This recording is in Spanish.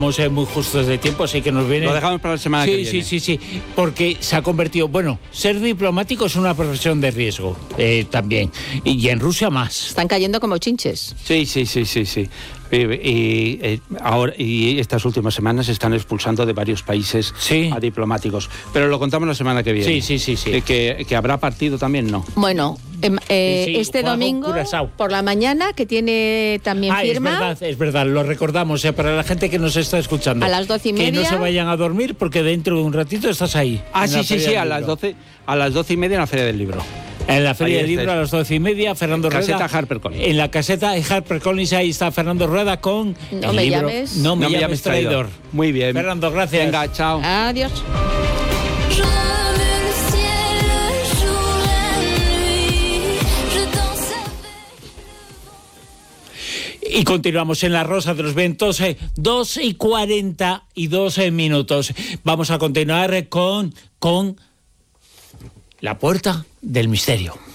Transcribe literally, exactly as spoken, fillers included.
Estamos muy justos de tiempo, así que nos viene... Lo dejamos para la semana sí, que viene. Sí, sí, sí, porque se ha convertido... Bueno, ser diplomático es una profesión de riesgo eh, también, y, y en Rusia más. Están cayendo como chinches. Sí, sí, sí, sí, sí. Y, y, y, ahora, y estas últimas semanas se están expulsando de varios países sí. a diplomáticos. Pero lo contamos la semana que viene. Sí, sí, sí. sí. Eh, que, que habrá partido también, ¿no? Bueno, eh, eh, sí, sí, este Juanjo domingo, Curazao. por la mañana, que tiene también ah, firma. Es verdad, es verdad, lo recordamos, eh, para la gente que nos está escuchando. A las doce y media. Que no se vayan a dormir porque dentro de un ratito estás ahí. Ah, sí, sí, sí, a las, doce, a las doce y media en la Feria del Libro. En la Feria Ahí del Libro estáis. a las doce y media, Fernando Rueda. Rueda. Caseta HarperCollins. En la caseta de HarperCollins, ahí está Fernando Rueda con No el me libro llames. No me, No me llames llames traidor. traidor. Muy bien. Fernando, gracias. Venga, chao. Adiós. Y continuamos en La Rosa de los Vientos, eh, dos y cuarenta y dos eh, minutos. Vamos a continuar eh, con, con La Puerta del Misterio.